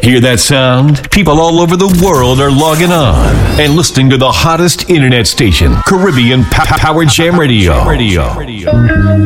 Hear that sound? People all over the world are logging on and listening to the hottest internet station, Caribbean Power Jam Radio.